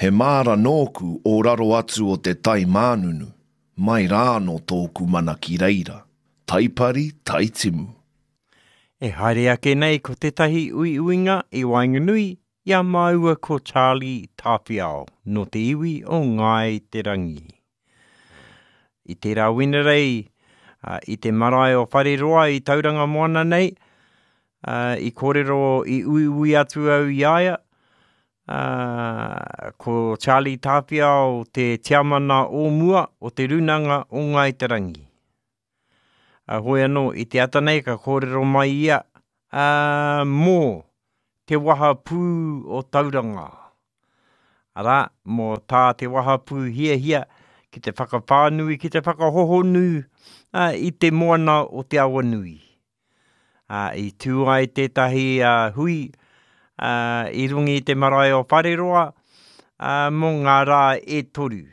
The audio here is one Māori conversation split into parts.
He māra nōku o raro atu o te tai mānunu, mai rā no tōku mana ki reira, taipari taitimu. E haere ake nei ko tetahi uinga I Wainganui, ia maua ko Charlie Tapiao, no te iwi o Ngai Te Rangi. I tērā winerei, I te marae o whareroa I tauranga moana nei, I kōrero I ui atu au I aia, ko Charlie Tapiao te tiamana o mua o te runanga o Ngai Te Rangi. Hoi anō, I te ata nei ka kōrero mai ia mō te waha pū o tauranga. Ara, mō tā te waha pū hia, ki te whakapānui, ki te whakahohonu I te moana o te awanui. I tū ai tētahi hui I rungi I te marae o Whareroa mō ngā rā e toru.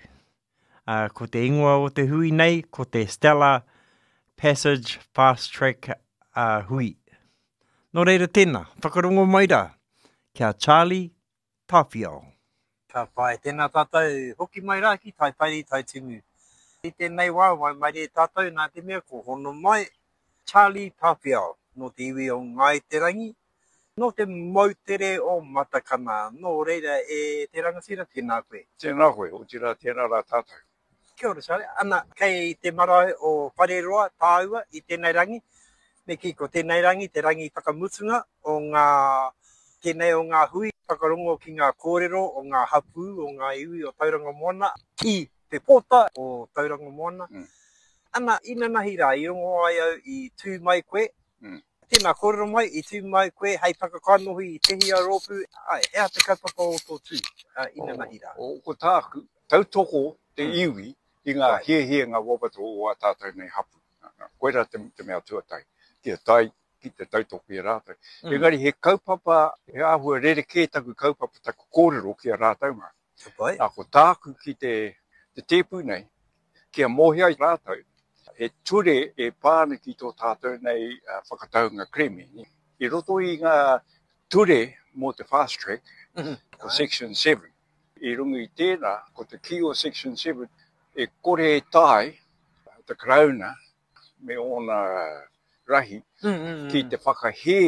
Ko te ingoa o te hui nei, ko te Stella Passage Fast Track hui. Nō reira tēnā, whakarongo maira, kia Charlie Tapiao. Ka pai tēnā tātou hoki mai rā ki taipari taitimu. I tēnei wā, mai re tātou nā te mea ko hono mai Charlie Tapiao no te iwi o Ngai Te Rangi, no te mautere o Matakana, no reira e te rangasira tēnā koe. Tēnā koe, o tira tēnā rā tātou. Kia ora Charlie, ana kei te marae o Whareroa tāua I tēnei rangi, me ki ko tēnei rangi, te rangi whakamutunga o ngā tēnei o ngā hui, whakarongo ki ngā kōrero o ngā hapu o ngā iwi o Tauranga Moana, ki te pōta o Tauranga Moana. Ana, ina nahi rā, I rongo ai au I tū mai koe, tēnā kōrero mai I tū mai koe, hei whakakanohi I tehi a rōpū, ai, hea te kaupapa o tō tū, ina nahi rā. O tāku, tautoko te iwi, I ngā hie ngā wapato o a tātou nei hapu. Koera te mea tuatai, ki te tautoko I rātou. Engari he kaupapa, he āhua rereke taku kaupapa taku kōrero ki a rātou ngā. Nā ko tāku ki te tēpū nei, kia mohia I rātou, he ture e pāne ki tō tātou nei whakataunga kremi. I roto I ngā ture mō te fast track, ko section 7. I rungi I tēnā, ko te ki o section 7, e kore e tai, te krauna, me ona rahi, ki te whakahe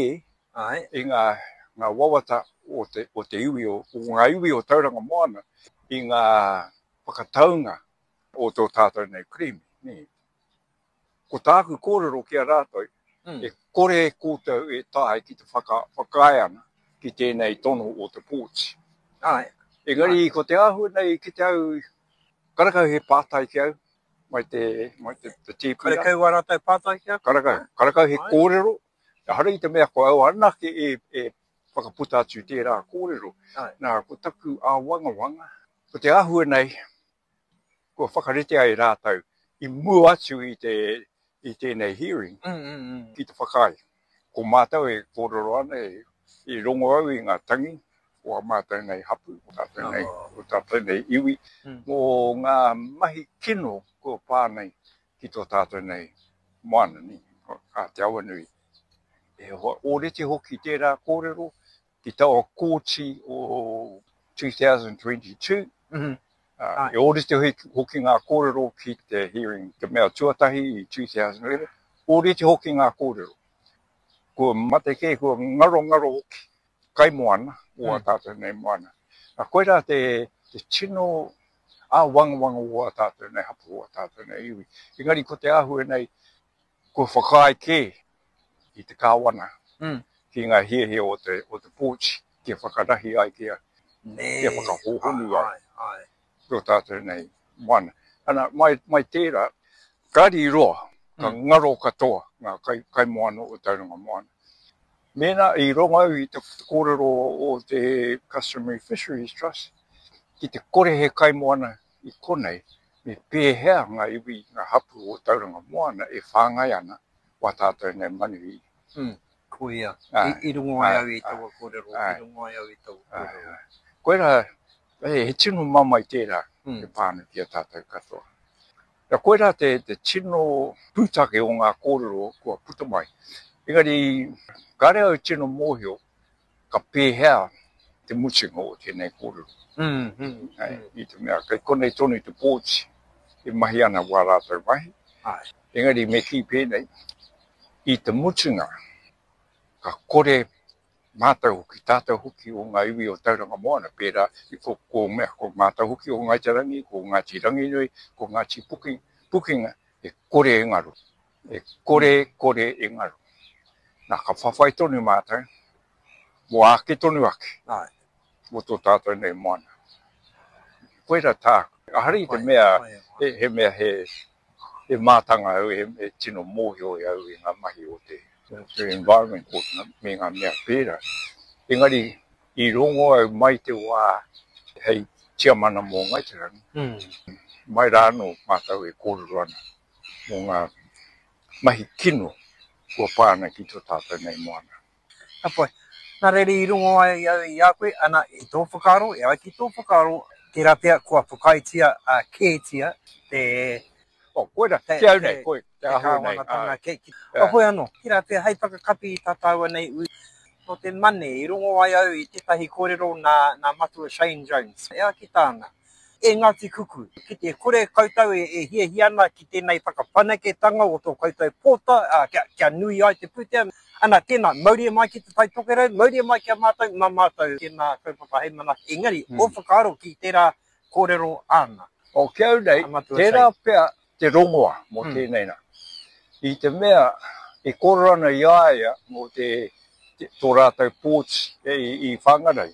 I ngā wawata o te iwi o ngā iwi o Tauranga Moana, I ngā whakataunga o tō tātou nei kremi. Ko tāku kōrero ki a rātou, e kore kōtau e tai ki te whakaiana ki tēnei tono o te pōchi. Engari, ko te āhua nei ki te au, karakau he pātai ki au, mai te tēpūra. Karakau a rātou pātai ki au? Karakau he kōrero. Hara I te mea ko au anake e whakaputa atu tērā kōrero. Nā, ko taku a wanga. Ko te āhua nei, ko whakarete ai rātou, I mua atu I tēnei hearing, ki te whakai. Ko mātou e kōrero ana I rongo au I ngā tangi, o mātou nei hapu, o tātou nei iwi, mō ngā mahi kino ko pānei ki tō tātou nei moana ni, a te awanui. E o rete hoki tērā kōrero, ki taua kōchi o 2022, e o rete hoki ngā kōrero ki te hearing, te mea tuatahi I 2011, o rete hoki ngā kōrero. Ko mateke, ko ngaro hoki, kai moana, o a tātou nei moana. A koera te tino a wanga o a tātou nei hapu o a tātou nei iwi. Engari ko te āhua nei, ko whakai ke I te kāwana, ki ngā hie o te pōchi, ki whakarahi ai kia, ki whakahohonu ai, ko tātou nei moana. Ana, mai tērā, kāri I roa, ka ngaro katoa, ngā kai moana o Tauranga Moana. Mena I rongo au I te kōrero o te Customary Fisheries Trust, ki te kore he kai moana I konei, me pēhea ngā iwi ngā hapu o Tauranga Moana e whāngai ana wa tātou nei manuhi. Koia, I rungo ai au I taua kōrero, I rungo ai au I taua kōrero. Koera, he tino mamai tērā, e pāne ki a tātou katoa. Ra koera te tino pūtake o ngā kōrero kua puta mai. Engari, kare au tino mōhio, ka pēhea te musinga o tēnei kōrero. I te mea, kai konei tonu te pōti, e mahi ana wā rātou mahi. Engari me ki pēnei, i te musinga, ka kore mātou hoki, tātou hoki o ngā iwi o tauranga moana, pērā i ko mea, ko mātou hoki o ngā tarangi, ko ngā tirangi nui, ko ngā ti pukinga, e kore e ngaru. E kore e ngaru. Nā ka whawhai tonu mātou, mo ake tonu ake, mo tō tātou nei moana. Koera tā, ahari te mea, he mea he mātanga au, he tino mōhio e au i ngā mahi o te environment ko me ngā mea pēra. Engari, i rongo au mai te wā hei tiamana mō Ngaitarangi. Mai rāno mātau e kōrero ana mō ngā mahi kino kua pāna ki tō tātou nei moana. Apoi, nā reire i rongo ai au i a koe, ana i tō whakaro, e ai ki tō whakaro, te rapea kua whakaitia, kētia, te... koera, te au nei, koe, te aho nei. Apoi anō, te rapea, hei whakakapi i tātaua nei ui. No te mane, i rongo ai au i tetahi kōrero nā matua Shane Jones. E a ki tāna. E Ngāti Kuku, ki te kore koutou e hia ana ki tēnei whakapanaketanga o tō koutou pōta, kia nui ai te putea. Ana tēnā, mauri mai ki te tai tokerau, mauri mai ki a mātou, mā mātou tēnā kaupapa hei mana. Engari, o whakaaro ki tērā kōrero ana. O kia au nei, tērā pia te rongoa mo tēnei nā. I te mea, e kōrero ana i aia mo tō rātou pōts i whangarai.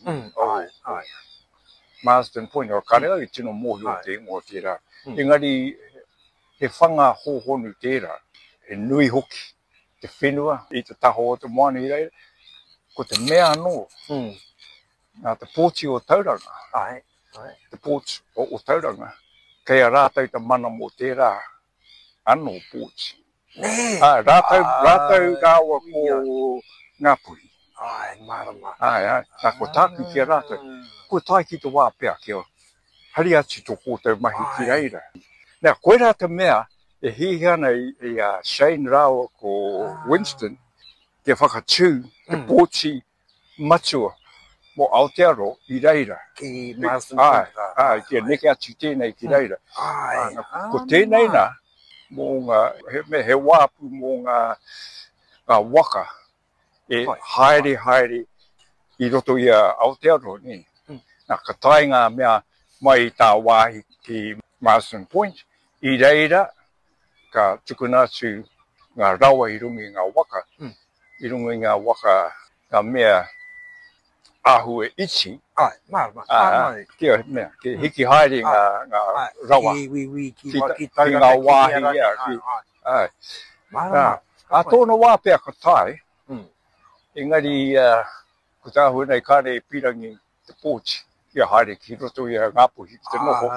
Marsden Point, o karea i tino mōhio te ingoa tērā. Engari, he whanga hōhonu tērā, he nui hoki, te whenua, i te taho o te moana i reira, ko te mea anō, nā te pōti o tauranga, te pōti o tauranga, kei a rātou te mana mō tērā, anō pōti. Rātou kāua ko Ngāpuhi. Marama. Nā ko tāku ki a rātou. Ko tai ki te wā pēr kia hari atu tō kōtou mahi ki reira. Nā, koe rā te mea, e hihi ana i Shane Rao ko Winston, te whakatū, te pōti matua mo Aotearoa i reira. Ki Marsden. Kia neke atu tēnei ki reira. Ko tēnei nā, mō ngā, he wāpu mō ngā waka, e haere i roto i Aotearoa ni. Nā, ka tai ngā mea mai tā wāhi ki Marsden Point, i reira, ka tukuna atu ngā rawa i rungi ngā waka, i rungi ngā waka, ngā mea ahu e iti. Marama. Kia mea, ki hiki haere ngā rawa. Ki ngā wāhi. Marama. A tōna wā pēr ka tai, engari, ko tāhu nei kāre pirangi te pōti. Kia haere ki roto i a Ngāpuhi ki te noho.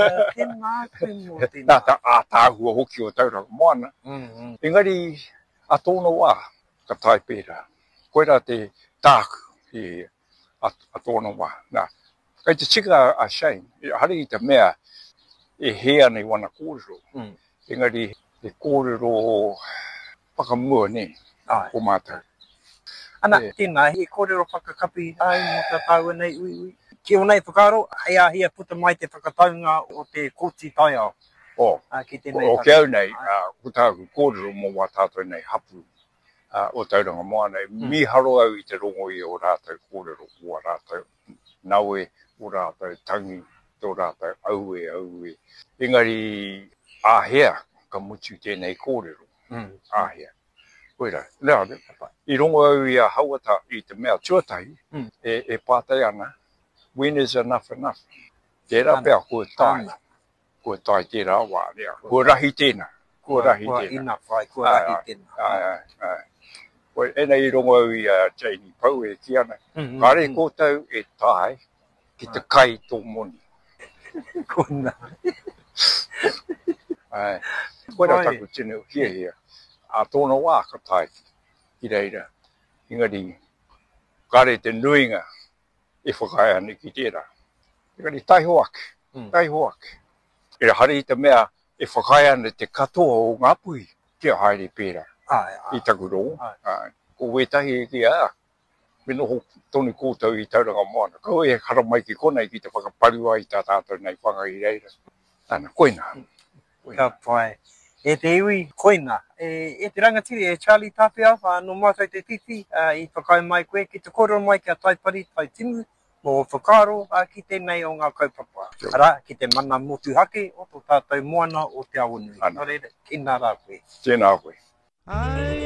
Nā tāhua hoki o tauranga moana. Engari, a tōna wā, ka tai pērā. Koera te tāku i a tōna wā. Nā, kai te tika a Shane, hari i te mea e hea nei wana kōrero. Engari, te kōrero whakamua ne, o mātou. Ana, tēnā, he kōrero whakakapi ai mo te tāua nei ui. Ki o nei whakaro, hea puta mai te whakataunga o te kōti tai ao. O ke au nei, ko tāku kōrero mō wā tātou nei hapu o tauranga moana. Mi haro au i te rongo i o rātou kōrero o rātou naue, o rātou tangi, o rātou aue. Engari, āhea ka mutu tēnei kōrero. Āhea. Koera, lea, i rongo au i a hauata i te mea tuatahi, e pātai ana. When is enough? Tērā pēr kua tai. Kua tai tērā wā rea. Kua rahi tēnā. Kua rahi tēnā. Koe, ena i rongo au i Jamie Pau e ki ana. Kare kōtau e tai ki te kai tō moni. Kona. Koera taku tēnei hia. A tōna wā ka tai ki reira. Engari, kare te nuinga. E whakai ane ki tērā. Engari, tai hoake. E hari i te mea, e whakai ane te katoa o Ngāpuhi, kia haere pērā. I taku rongo. Ko wetahi e ki a, Mino ho tonu koutou I tauranga moana. Ko e hara mai ki kona I ki te whakapariwa I tā tātou nei whanga I reira. Tāna, koina. Ka pai. E te iwi, koina. E te rangatiri, e Charlie Tapia, no mātai te titi, I whakai mai koe, ki te koro mai ki a taipari, tai timu, mo whakaro, ki tēnei o ngā kaupapa. Ara, ki te mana motu hake, o tō tātou moana o te awanu. Nō reira, ki nā rā koe. Tēnā koe.